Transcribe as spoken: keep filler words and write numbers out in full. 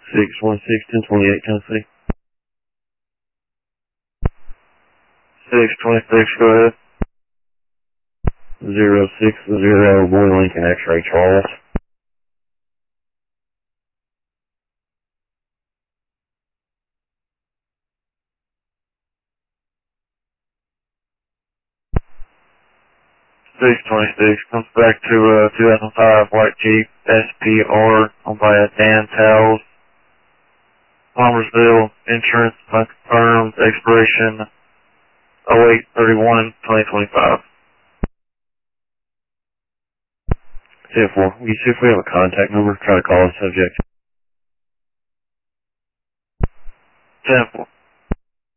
six one six, ten twenty-eight, Tennessee. six twenty-six, go ahead. zero six zero, Boy Lincoln X-ray, Charles. six twenty-six, comes back to uh, two thousand five White Jeep S P R, owned by uh, Dan Towles, Palmersville, insurance unconfirmed, expiration oh eight thirty-one twenty twenty-five. ten four, will you see if we have a contact number? Try to call the subject. ten four.